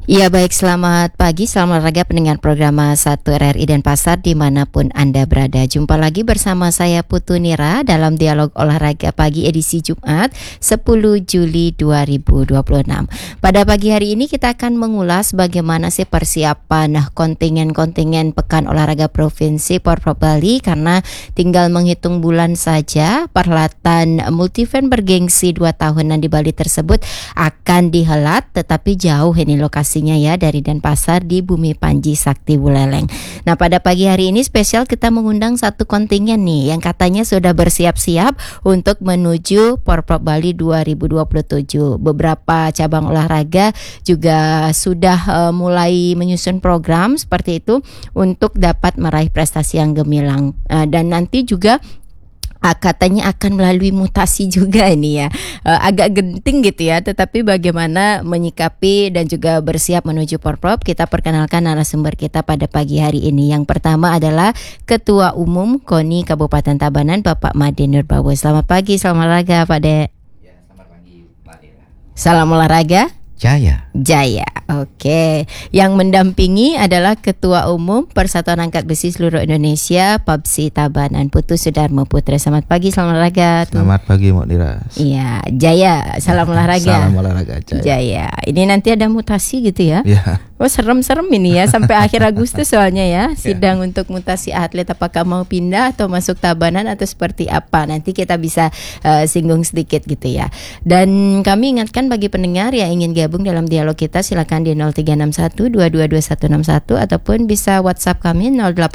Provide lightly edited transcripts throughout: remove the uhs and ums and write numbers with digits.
Ya baik, selamat pagi, selamat olahraga pendengar program 1 RRI Denpasar dimanapun Anda berada. Jumpa lagi bersama saya Putu Nira dalam dialog olahraga pagi edisi Jumat 10 Juli 2026. Pada pagi hari ini kita akan mengulas bagaimana sih persiapan kontingen-kontingen Pekan Olahraga Provinsi Porprov Bali, karena tinggal menghitung bulan saja perhelatan multi-event bergengsi 2 tahunan di Bali tersebut akan dihelat, tetapi jauh ini lokasi ya dari Denpasar di Bumi Panji Sakti Buleleng. Nah, pada pagi hari ini spesial kita mengundang satu kontingen nih yang katanya sudah bersiap-siap untuk menuju Porprov Bali 2027. Beberapa cabang olahraga juga sudah mulai menyusun program seperti itu untuk dapat meraih prestasi yang gemilang. Dan nanti juga katanya akan melalui mutasi juga ini ya, agak genting gitu ya, tetapi bagaimana menyikapi dan juga bersiap menuju Porprov. Kita perkenalkan narasumber kita pada pagi hari ini. Yang pertama adalah Ketua Umum KONI Kabupaten Tabanan, Bapak Made Nurbawo. Selamat pagi, salam olahraga Pak De. Ya, selamat pagi Mbak Dera. Salam olahraga Jaya. Oke. Yang mendampingi adalah Ketua Umum Persatuan Angkat Besi Seluruh Indonesia, PABSI Tabanan, Putu Sudarmo Putra. Selamat pagi, salam olahraga. Selamat pagi Mbak Dera. Iya, Jaya, salam olahraga. Salam olahraga Jaya. Ini nanti ada mutasi gitu ya? Ya. Oh, serem-serem ini ya, sampai akhir Agustus soalnya ya, sidang untuk mutasi atlet, apakah mau pindah atau masuk Tabanan atau seperti apa. Nanti kita bisa singgung sedikit gitu ya. Dan kami ingatkan bagi pendengar yang ingin gabung dalam dialog kita, silakan di 0361222161 ataupun bisa WhatsApp kami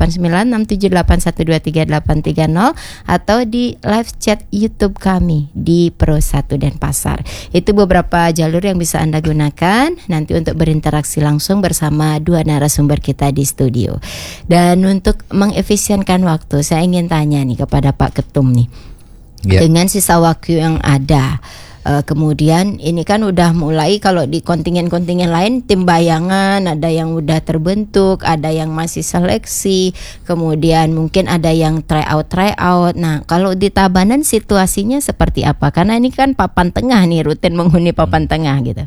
089678123830 atau di live chat YouTube kami di Pro 1 Denpasar. Itu beberapa jalur yang bisa Anda gunakan nanti untuk berinteraksi langsung bersama dua narasumber kita di studio. Dan untuk mengefisienkan waktu, saya ingin tanya nih kepada Pak Ketum nih, dengan sisa waktu yang ada, kemudian ini kan udah mulai, kalau di kontingen-kontingen lain tim bayangan ada yang udah terbentuk, ada yang masih seleksi, kemudian mungkin ada yang try out. Nah, kalau di Tabanan situasinya seperti apa? Karena ini kan papan tengah nih, rutin menghuni papan tengah gitu.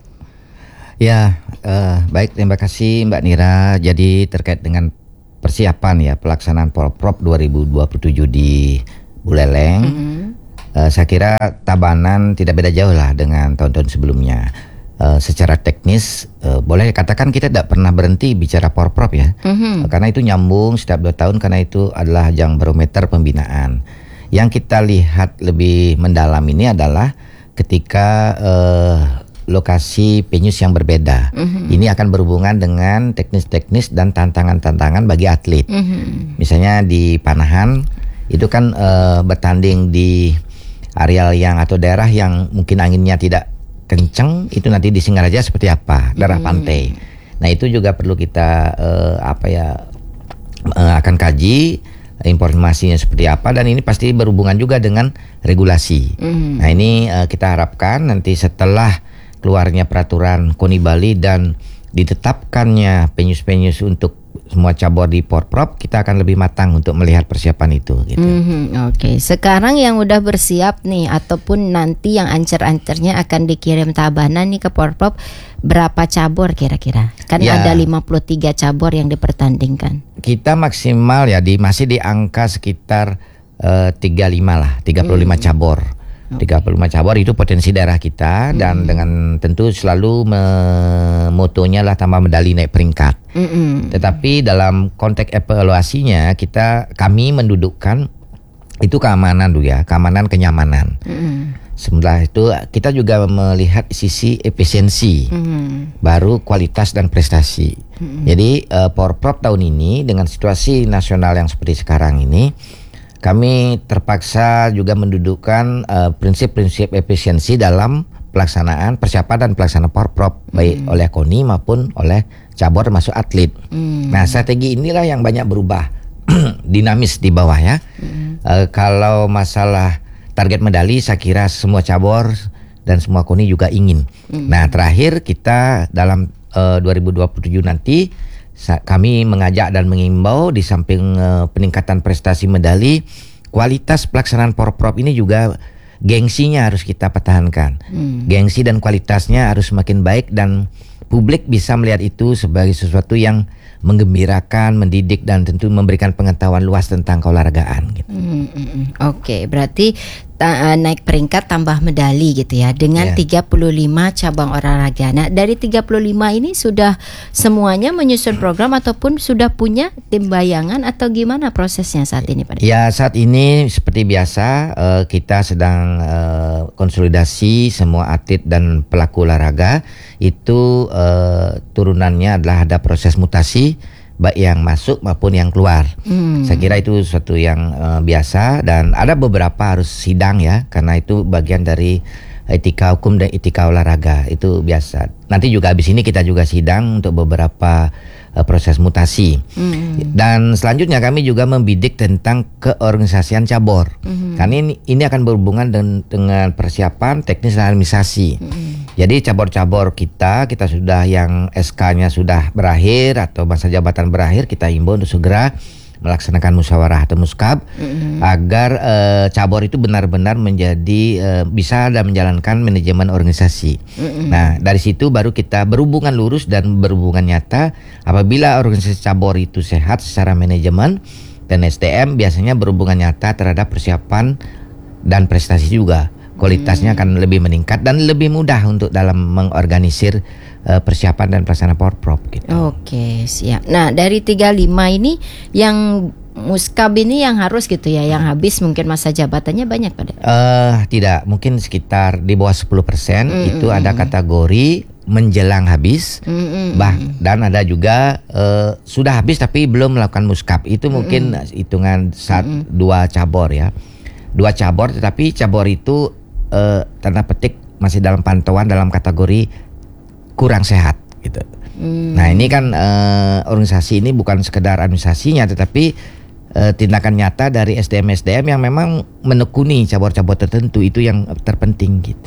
Baik, terima kasih Mbak Nira. Jadi terkait dengan persiapan ya pelaksanaan Porprov 2027 di Buleleng, saya kira Tabanan tidak beda jauh lah dengan tahun-tahun sebelumnya. Secara teknis boleh katakan kita tidak pernah berhenti bicara Porprov ya, karena itu nyambung setiap 2 tahun, karena itu adalah ajang barometer pembinaan. Yang kita lihat lebih mendalam ini adalah ketika lokasi venues yang berbeda. Ini akan berhubungan dengan teknis-teknis dan tantangan-tantangan bagi atlet. Misalnya di Panahan itu kan bertanding di areal yang atau daerah yang mungkin anginnya tidak kencang, itu nanti di Singaraja seperti apa, daerah pantai. Nah, itu juga perlu kita akan kaji informasinya seperti apa, dan ini pasti berhubungan juga dengan regulasi. Nah, ini kita harapkan nanti setelah keluarnya peraturan KONI Bali dan ditetapkannya venues-venues untuk semua cabur di Porprov, kita akan lebih matang untuk melihat persiapan itu gitu. Oke. Sekarang yang udah bersiap nih, ataupun nanti yang ancer-ancernya akan dikirim Tabanan nih ke Porprov, berapa cabur kira-kira? Kan ada 53 cabur yang dipertandingkan. Kita maksimal ya masih di angka sekitar 35 cabur. 35 cabur itu potensi daerah kita, dan dengan tentu selalu motonya lah tambah medali naik peringkat. Tetapi dalam konteks evaluasinya kami mendudukkan itu keamanan dulu ya, keamanan kenyamanan. Setelah itu kita juga melihat sisi efisiensi, baru kualitas dan prestasi. Jadi Porprov tahun ini dengan situasi nasional yang seperti sekarang ini, kami terpaksa juga mendudukkan prinsip-prinsip efisiensi dalam pelaksanaan persiapan dan pelaksanaan Porprov, baik oleh KONI maupun oleh cabur termasuk atlet. Nah, strategi inilah yang banyak berubah, dinamis di bawah ya. Kalau masalah target medali, saya kira semua cabur dan semua KONI juga ingin. Nah, terakhir kita dalam 2027 nanti kami mengajak dan mengimbau di samping peningkatan prestasi medali, kualitas pelaksanaan Porprov ini juga gengsinya harus kita pertahankan. Gengsi dan kualitasnya harus semakin baik, dan publik bisa melihat itu sebagai sesuatu yang menggembirakan, mendidik dan tentu memberikan pengetahuan luas tentang keolahragaan gitu. Oke, berarti naik peringkat tambah medali gitu ya dengan 35 cabang olahraga. Nah, dari 35 ini sudah semuanya menyusun program ataupun sudah punya tim bayangan atau gimana prosesnya saat ini Pak? Ya, saat ini seperti biasa kita sedang konsolidasi semua atlet dan pelaku olahraga. Itu turunannya adalah ada proses mutasi baik yang masuk maupun yang keluar. Saya kira itu sesuatu yang biasa dan ada beberapa harus sidang ya, karena itu bagian dari etika hukum dan etika olahraga, itu biasa. Nanti juga habis ini kita juga sidang untuk beberapa proses mutasi. Dan selanjutnya kami juga membidik tentang keorganisasian cabur. Karena ini akan berhubungan dengan persiapan teknis dan administrasi. Jadi cabur-cabur kita sudah yang SK-nya sudah berakhir atau masa jabatan berakhir, kita himbau untuk segera melaksanakan musyawarah atau muskab agar cabur itu benar-benar menjadi bisa dan menjalankan manajemen organisasi. Nah, dari situ baru kita berhubungan lurus dan berhubungan nyata. Apabila organisasi cabur itu sehat secara manajemen dan SDM, biasanya berhubungan nyata terhadap persiapan dan prestasi juga. Kualitasnya akan lebih meningkat dan lebih mudah untuk dalam mengorganisir persiapan dan pelaksanaan Porprov gitu. Oke, siap. Nah, dari 35 ini yang muskab ini yang harus gitu ya, yang habis mungkin masa jabatannya banyak pada? Tidak, mungkin sekitar di bawah 10%. Itu ada kategori menjelang habis, dan ada juga sudah habis tapi belum melakukan muskab. Itu mungkin hitungan 2 cabur ya. 2 cabur, tetapi cabur itu tanda petik masih dalam pantauan dalam kategori kurang sehat gitu. Nah, ini kan organisasi ini bukan sekedar administrasinya, tetapi tindakan nyata dari SDM yang memang menekuni cabur-cabur tertentu, itu yang terpenting gitu.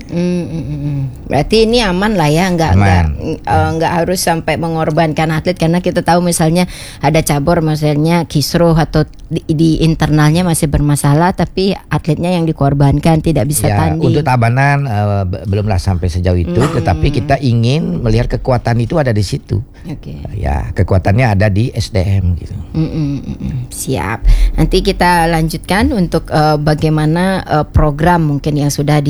Berarti ini aman lah ya, nggak harus sampai mengorbankan atlet, karena kita tahu misalnya ada cabur misalnya kisruh atau di internalnya masih bermasalah, tapi atletnya yang dikorbankan tidak bisa tanding. Untuk Tabanan belumlah sampai sejauh itu, tetapi kita ingin melihat kekuatan itu ada di situ. Ya, kekuatannya ada di SDM gitu. Siap. Nanti kita lanjutkan untuk bagaimana program mungkin yang sudah